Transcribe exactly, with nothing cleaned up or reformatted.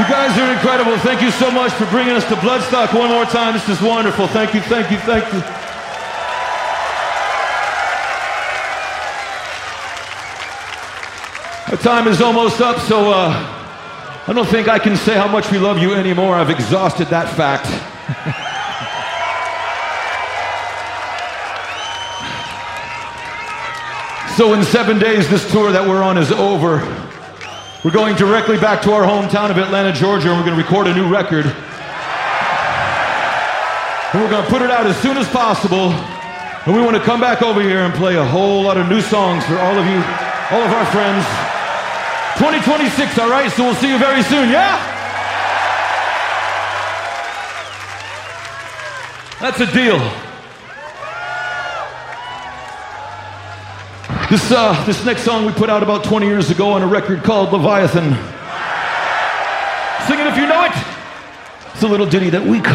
You guys are incredible. Thank you so much for bringing us to Bloodstock one more time. This is wonderful. Thank you, thank you, thank you. Our time is almost up, so uh, I don't think I can say how much we love you anymore. I've exhausted that fact. So in seven days, this tour that we're on is over. We're going directly back to our hometown of Atlanta, Georgia, and we're going to record a new record. And we're going to put it out as soon as possible. And we want to come back over here and play a whole lot of new songs for all of you, all of our friends. twenty twenty-six, all right? So we'll see you very soon, yeah? That's a deal. This, uh, this next song we put out about twenty years ago on a record called Leviathan. Sing it if you know it. It's a little ditty that we